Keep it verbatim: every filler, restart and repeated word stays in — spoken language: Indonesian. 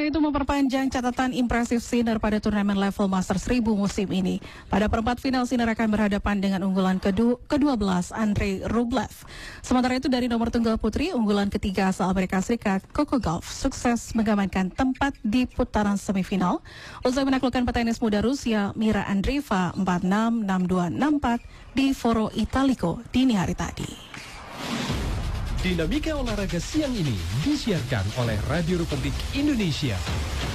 itu memperpanjang catatan impresif Sinner pada turnamen level Master seribu musim ini. Pada perempat final, Sinner akan berhadapan dengan unggulan kedua belas Andrei Rublev. Sementara itu dari nomor tunggal putri, unggulan ketiga asal Amerika Serikat Coco Gauff sukses mengamankan tempat di putaran semifinal usai menaklukkan petenis muda Rusia Mira Andreeva empat enam, enam dua, enam empat di Foro Italico dini hari tadi. Dinamika olahraga siang ini disiarkan oleh Radio Republik Indonesia.